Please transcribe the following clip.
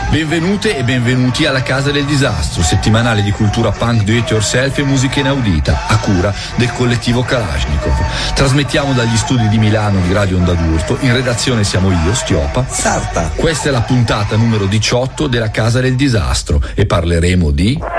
Benvenute e benvenuti alla Casa del Disastro, settimanale di cultura punk do it yourself e musica inaudita, a cura del collettivo Kalashnikov. Trasmettiamo dagli studi di Milano di Radio Onda d'Urto, in redazione siamo io, Stiopa, Sarta. Questa è la puntata numero 18 della Casa del Disastro e parleremo di...